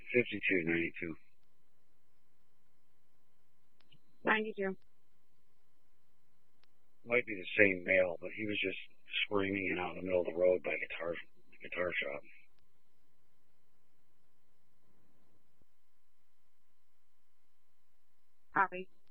5292. 92. Might be the same male, but he was just screaming and out in the middle of the road by the guitar shop. Copy.